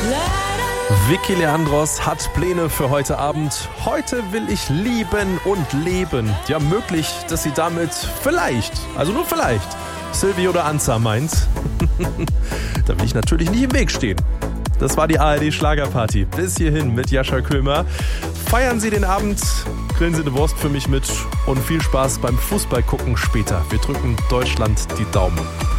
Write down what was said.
Vicky Leandros hat Pläne für heute Abend. Heute will ich lieben und leben. Ja, möglich, dass sie damit vielleicht, also nur vielleicht, Sylvie oder Anza meint. Da will ich natürlich nicht im Weg stehen. Das war die ARD-Schlagerparty. Bis hierhin mit Jascha Köhmer. Feiern Sie den Abend, grillen Sie eine Wurst für mich mit und viel Spaß beim Fußballgucken später. Wir drücken Deutschland die Daumen.